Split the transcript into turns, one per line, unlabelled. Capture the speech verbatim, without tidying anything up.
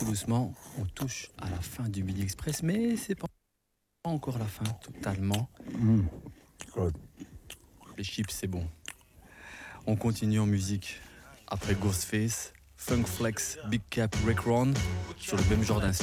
tout doucement, on touche à la fin du Midi Express, mais c'est pas encore la fin totalement.
Mmh. Good.
Les chips, c'est bon. On continue en musique après Ghostface, Funk Flex, Big Cap, Rick Ron sur le même genre d'instru.